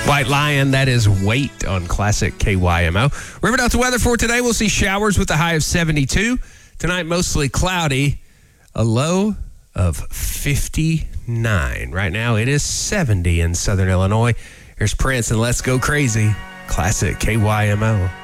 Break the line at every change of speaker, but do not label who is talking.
White Lion, that is Wait on Classic KYMO. Riverdale's weather for today, we'll see showers with a high of 72. Tonight, mostly cloudy, a low of 59. Right now, it is 70 in Southern Illinois. Here's Prince and Let's Go Crazy, Classic KYMO.